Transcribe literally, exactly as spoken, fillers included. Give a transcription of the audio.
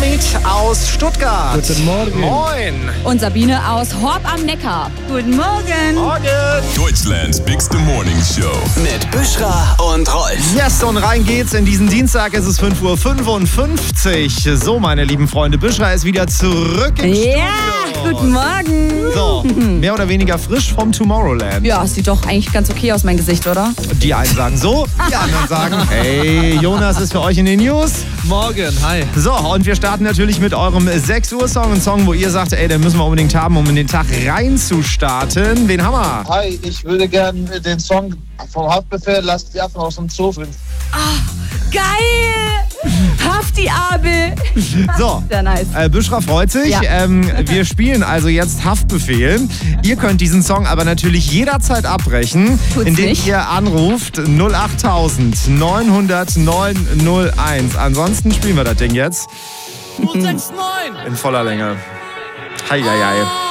Hamid aus Stuttgart. Guten Morgen. Moin. Und Sabine aus Horb am Neckar. Guten Morgen. Morgen. Deutschlands Bigste Morning Show. Mit Büschra und Rolf. Yes, und rein geht's in diesen Dienstag. Es ist fünf Uhr fünfundfünfzig. So, meine lieben Freunde, Büschra ist wieder zurück im Ja, Studio. guten Morgen. So, mehr oder weniger frisch vom Tomorrowland. Ja, sieht doch eigentlich ganz okay aus, mein Gesicht, oder? Die einen sagen so, die anderen sagen, hey, Jonas ist für euch in den News. Morgen, hi. So, und wir starten natürlich mit eurem sechs Uhr Song. Ein Song, wo ihr sagt, ey, den müssen wir unbedingt haben, um in den Tag reinzustarten. Wen haben wir? Hi, ich würde gerne den Song vom Haftbefehl Lasst die Affen aus dem Zoo finden. Geil! Hafti Abel. So, Sehr nice. äh, Büschra freut sich. Ja. Ähm, wir spielen also jetzt Haftbefehl. Ihr könnt diesen Song aber natürlich jederzeit abbrechen, Tut's indem nicht. ihr anruft null acht neun null null neun null eins. Ansonsten spielen wir das Ding jetzt null sechs neun. in voller Länge. Heieiei.